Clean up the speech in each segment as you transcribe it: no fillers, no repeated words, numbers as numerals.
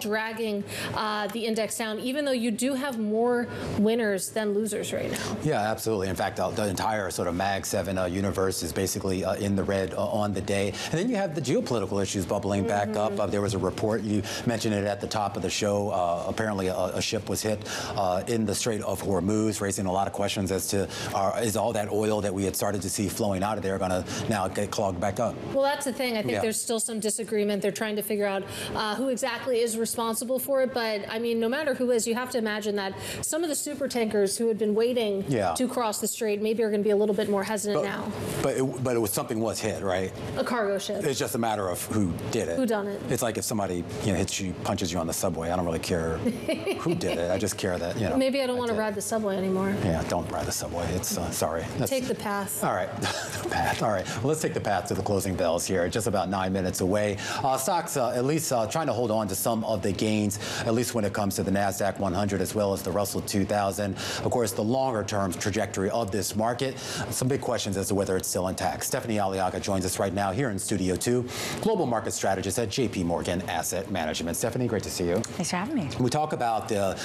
dragging the index down, even though you do have more winners than losers right now. Yeah, absolutely. In fact, the entire sort of Mag 7 universe is basically in the red on the day. And then you have the geopolitical issues bubbling back up. There was a report, you mentioned it at the top of the show, apparently a ship was hit in the Strait of Hormuz, raising a lot of questions as to is all that oil that we had started to see flowing out of there going to now get clogged back up? Well, that's the thing. I think there's still some disagreement. They're trying to figure out who exactly is responsible for it. But, I mean, no matter who is, you have to imagine that some of the super tankers who had been waiting to cross the strait maybe are going to be a little bit more hesitant now. But it was something was hit, right? A cargo ship. It's just a matter of who did it. Who done it. It's like if somebody hits you, punches you on the subway. I don't really care who did it. I just care that, Maybe I don't want to ride the subway anymore. Yeah, don't ride the subway. It's, sorry. Take the path. All right. The path. All right. Well, let's take the path to the closing bells here. Just about 9 minutes away. Stocks at least trying to hold on to some of the gains, at least when it comes to the NASDAQ 100 as well as the Russell 2000. Of course, the longer-term trajectory of this market, some big questions as to whether it's still intact. Stephanie Aliaga joins us right now here in Studio 2, global market strategist at JP Morgan Asset Management. Stephanie, great to see you. Thanks for having me. We talk about the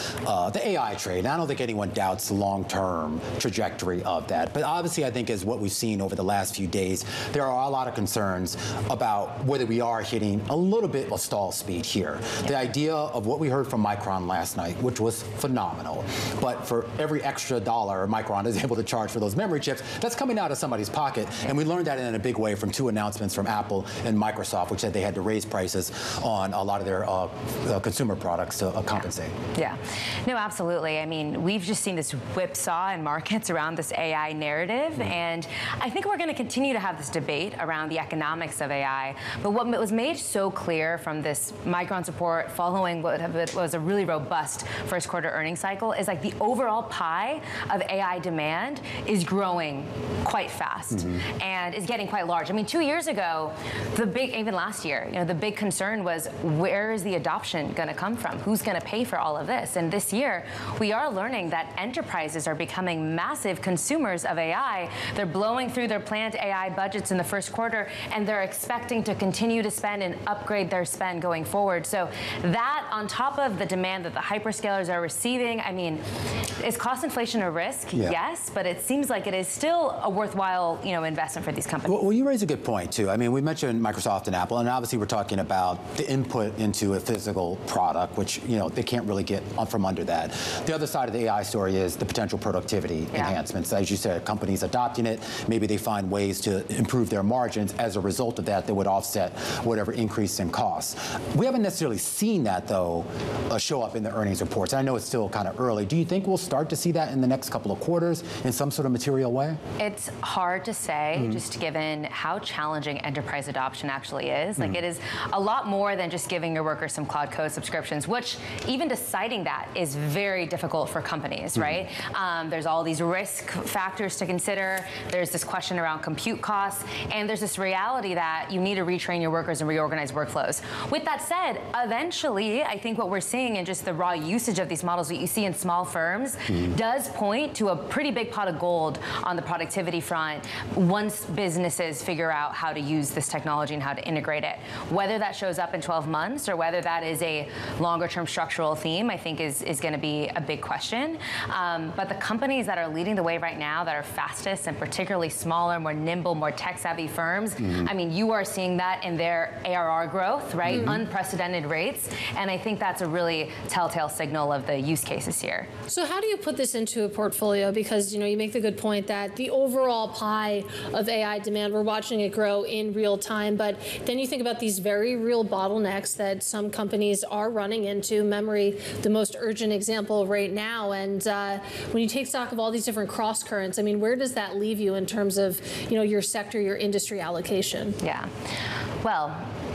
AI trade. I don't think anyone doubts the long-term trajectory of that. But obviously, I think as what we've seen over the last few days, there are a lot of concerns about whether we are hitting a little bit of stall speed here. The idea of what we heard from Micron last night, which was phenomenal, but for every extra dollar Micron is able to charge for those memory chips, that's coming out of somebody's pocket. And we learned that in a big way from two announcements from Apple and Microsoft, which said they had to raise prices on a lot of their consumer products to compensate. Yeah, no, absolutely. I mean, we've just seen this whipsaw in markets around this AI narrative, and I think we're going to continue to have this debate around the economics of AI. But what was made so clear from this Micron report following what was a really robust first quarter earnings cycle is like the overall pie of AI demand is growing quite fast and is getting quite large. I mean, 2 years ago, even last year, the big concern was where is the adoption going to come from? Who's going to pay for all of this? And this year, we are learning that enterprises are becoming massive consumers of AI. They're blowing through their planned AI budgets in the first quarter, and they're expecting to continue to spend and upgrade their spend going forward. So that, on top of the demand that the hyperscalers are receiving, I mean, is cost inflation a risk? Yes, but it seems like it is still a worthwhile, investment for these companies. Well, you raise a good point, too. I mean, we mentioned Microsoft and Apple, and obviously we're talking about the input into a physical product, which, they can't really get from under that. The other side of the AI story is the potential productivity enhancements. As you said, companies adopting it, maybe they find ways to improve their margins. As a result of that, they would offset whatever increase in costs. We haven't necessarily seen that, though, show up in the earnings reports. I know it's still kind of early. Do you think we'll start to see that in the next couple of quarters in some sort of material way? It's hard to say, just given how challenging enterprise adoption actually is. Like, it is a lot more than just giving your workers some Cloud Code subscriptions, which even deciding that is very difficult for companies, right? There's all these risk factors to consider. There's this question around compute costs, and there's this reality that you need to retrain your workers and reorganize workflows. With that said, eventually, I think what we're seeing in just the raw usage of these models that you see in small firms does point to a pretty big pot of gold on the productivity front once businesses figure out how to use this technology and how to integrate it. Whether that shows up in 12 months or whether that is a longer-term structural theme, I think is going to be a big question. But the companies that are leading the way right now, that are fastest and particularly smaller, more nimble, more tech-savvy firms, I mean, you are seeing that in their ARR growth, right? Unprecedented rates. And I think that's a really telltale signal of the use cases here. So how do you put this into a portfolio? Because, you make the good point that the overall pie of AI demand, we're watching it grow in real time. But then you think about these very real bottlenecks that some companies are running into. Memory, the most urgent example right now. And when you take stock of all these different cross currents, I mean, where does that leave you in terms of, your sector, your industry allocation? Yeah. Well,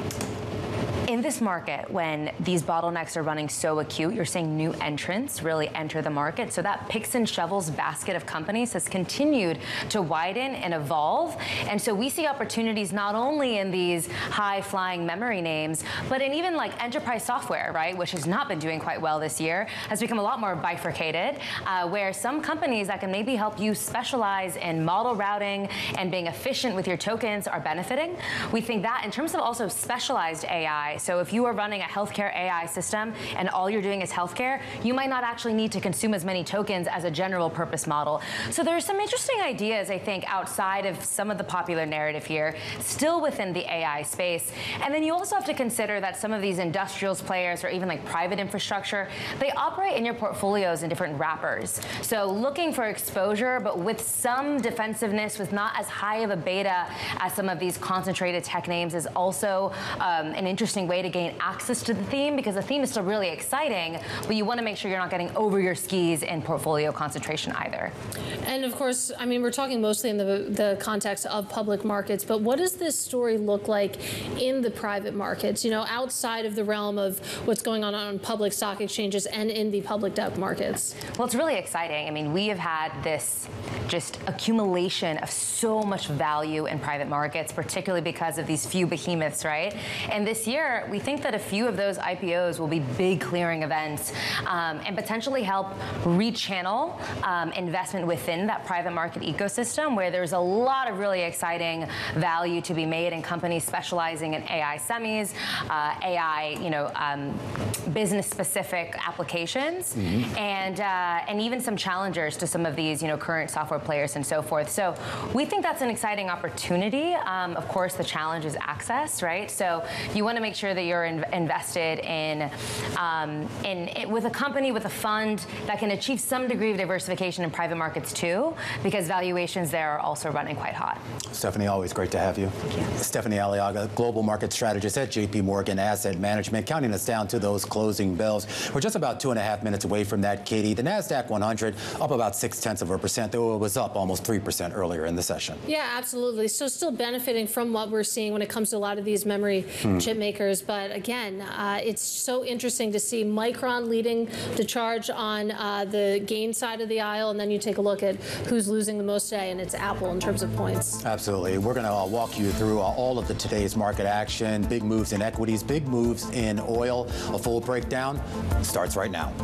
in this market, when these bottlenecks are running so acute, you're seeing new entrants really enter the market. So that picks and shovels basket of companies has continued to widen and evolve. And so we see opportunities not only in these high-flying memory names, but in even like enterprise software, right, which has not been doing quite well this year, has become a lot more bifurcated, where some companies that can maybe help you specialize in model routing and being efficient with your tokens are benefiting. We think that in terms of also specialized AI, So if you are running a healthcare AI system and all you're doing is healthcare, you might not actually need to consume as many tokens as a general purpose model. So there's some interesting ideas, I think, outside of some of the popular narrative here, still within the AI space. And then you also have to consider that some of these industrials players or even like private infrastructure, they operate in your portfolios in different wrappers. So looking for exposure, but with some defensiveness, with not as high of a beta as some of these concentrated tech names, is also an interesting way to gain access to the theme, because the theme is still really exciting, but you want to make sure you're not getting over your skis in portfolio concentration either. And of course, I mean, we're talking mostly in the context of public markets, but what does this story look like in the private markets, you know, outside of the realm of what's going on public stock exchanges and in the public debt markets? Well, it's really exciting. I mean, we have had this just accumulation of so much value in private markets, particularly because of these few behemoths, right? And this year, we think that a few of those IPOs will be big clearing events and potentially help rechannel investment within that private market ecosystem, where there's a lot of really exciting value to be made in companies specializing in AI semis, AI, business-specific applications, and even some challengers to some of these, current software players and so forth. So we think that's an exciting opportunity. Of course, the challenge is access, right? So you want to make sure that you're invested in with a company, with a fund that can achieve some degree of diversification in private markets too, because valuations there are also running quite hot. Stephanie, always great to have you. Thank you. Stephanie Aliaga, Global Market Strategist at JP Morgan Asset Management, counting us down to those closing bells. We're just about 2.5 minutes away from that, Katie. The NASDAQ 100 up about 0.6%, though it was up almost 3% earlier in the session. Yeah, absolutely. So still benefiting from what we're seeing when it comes to a lot of these memory chip makers. But again, it's so interesting to see Micron leading the charge on the gain side of the aisle, and then you take a look at who's losing the most today, and it's Apple in terms of points. Absolutely. We're going to walk you through all of today's market action, big moves in equities, big moves in oil. A full breakdown starts right now.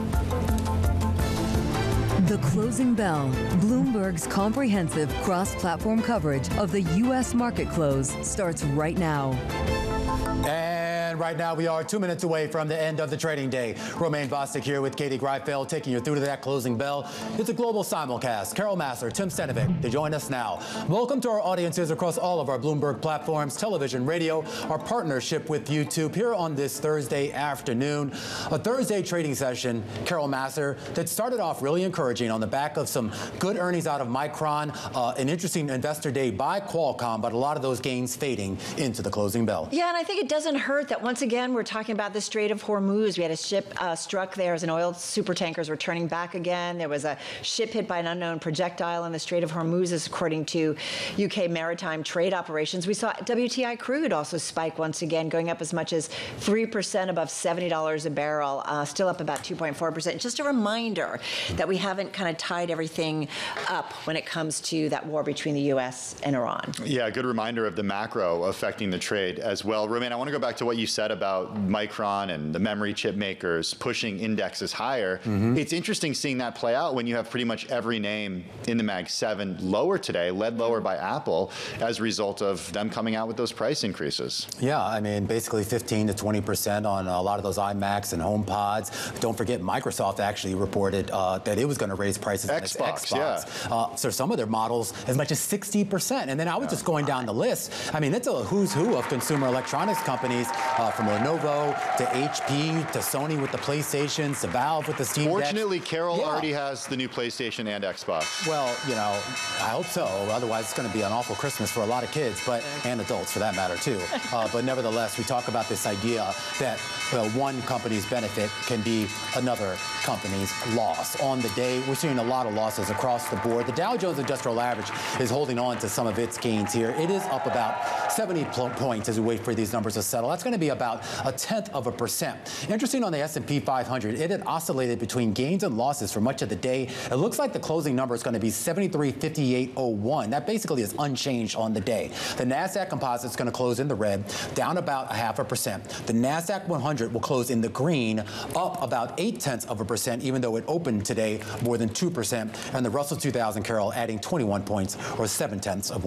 The Closing Bell, Bloomberg's comprehensive cross-platform coverage of the U.S. market close, starts right now. And right now we are 2 minutes away from the end of the trading day. Romaine Bostick here with Katie Greifeld, taking you through to that closing bell. It's a global simulcast. Carol Massar, Tim Stenovic, to join us now. Welcome to our audiences across all of our Bloomberg platforms, television, radio, our partnership with YouTube here on this Thursday afternoon. A Thursday trading session, Carol Massar, that started off really encouraging on the back of some good earnings out of Micron, an interesting investor day by Qualcomm, but a lot of those gains fading into the closing bell. Yeah, and I think it doesn't hurt that once again we're talking about the Strait of Hormuz. We had a ship struck there as an oil super tankers were turning back again. There was a ship hit by an unknown projectile in the Strait of Hormuz, according to UK maritime trade operations. We saw WTI crude also spike once again, going up as much as 3% above $70 a barrel, still up about 2.4%. Just a reminder that we haven't kind of tied everything up when it comes to that war between the U.S. and Iran. Yeah, a good reminder of the macro affecting the trade as well. Romaine, I want to go back to what you said about Micron and the memory chip makers pushing indexes higher. It's interesting seeing that play out when you have pretty much every name in the Mag 7 lower today, led lower by Apple, as a result of them coming out with those price increases. Yeah, I mean, basically 15 to 20% on a lot of those iMacs and HomePods. Don't forget, Microsoft actually reported that it was going to raise prices on its Xbox. Yeah. So some of their models as much as 60%. And then I was just going down the list. I mean, it's a who's who of consumer electronics companies, from Lenovo to HP to Sony with the PlayStations to Valve with the Steam Deck. Fortunately, Carol already has the new PlayStation and Xbox. Well, I hope so. Otherwise, it's going to be an awful Christmas for a lot of kids, and adults for that matter, too. But nevertheless, we talk about this idea that one company's benefit can be another company's loss. On the day, we're seeing a lot of losses across the board. The Dow Jones Industrial Average is holding on to some of its gains here. It is up about 70 points as we wait for these numbers to settle. That's going to be about 0.1%. Interesting on the S&P 500, it had oscillated between gains and losses for much of the day. It looks like the closing number is going to be 73.5801. That basically is unchanged on the day. The NASDAQ Composite is going to close in the red, down about 0.5%. The NASDAQ 100 will close in the green, up about 0.8%, even though it opened today more than 2%. And the Russell 2000, Carol, adding 21 points or 0.7%.